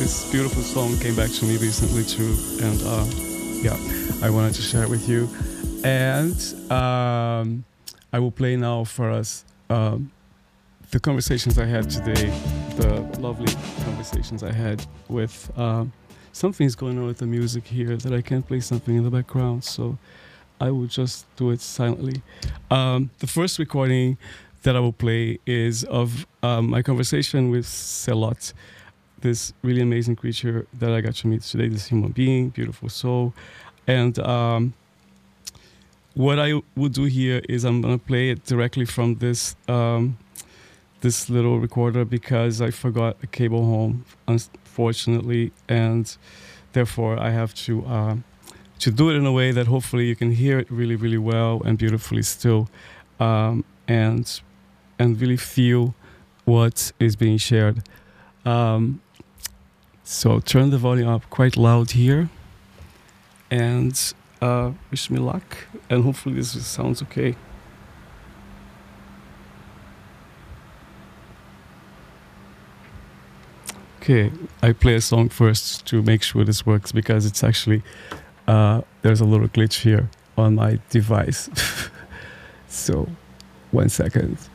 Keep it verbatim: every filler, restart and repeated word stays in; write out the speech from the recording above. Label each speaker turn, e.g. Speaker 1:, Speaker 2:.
Speaker 1: this beautiful song came back to me recently too, and uh, yeah, I wanted to share it with you. And um, I will play now for us um, the conversations I had today, the lovely conversations I had with. Uh, something's going on with the music here that I can't play something in the background, so I will just do it silently. Um, the first recording that I will play is of um, my conversation with Selot, this really amazing creature that I got to meet today, this human being, beautiful soul. And um, what I will do here is I'm going to play it directly from this um, this little recorder because I forgot a cable home, unfortunately, and therefore I have to uh, to do it in a way that hopefully you can hear it really, really well and beautifully still, um, and and really feel what is being shared. Um, so turn the volume up quite loud here, and uh, wish me luck, and hopefully this sounds okay. Okay, I play a song first to make sure this works because it's actually, uh, there's a little glitch here on my device. So, one second.